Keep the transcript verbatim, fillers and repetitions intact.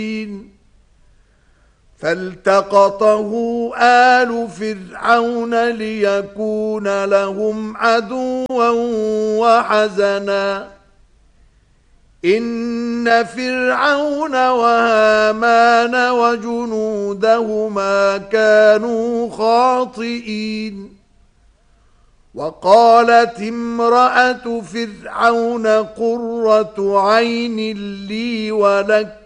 فالتقطه آل فرعون ليكون لهم عدوا وحزنا إن فرعون وهامان وجنودهما كانوا خاطئين وقالت امرأة فرعون قرة عين لي ولك